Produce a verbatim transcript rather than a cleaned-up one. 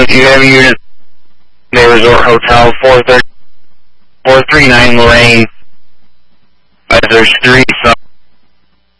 one two Heavy Unit, Bay Resort Hotel, four thirty, four three nine Lorraine. Uh, there's three